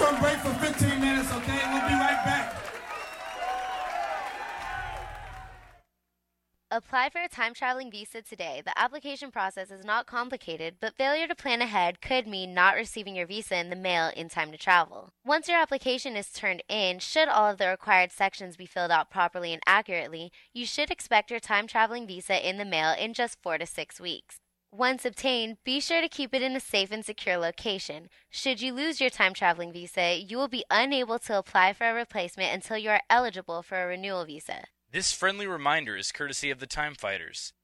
gonna break for 15 minutes, okay? We'll be right back. Apply for a time-traveling visa today. The application process is not complicated, but failure to plan ahead could mean not receiving your visa in the mail in time to travel. Once your application is turned in, should all of the required sections be filled out properly and accurately, you should expect your time-traveling visa in the mail in just 4 to 6 weeks. Once obtained, be sure to keep it in a safe and secure location. Should you lose your time-traveling visa, you will be unable to apply for a replacement until you are eligible for a renewal visa. This friendly reminder is courtesy of the Time Fighters.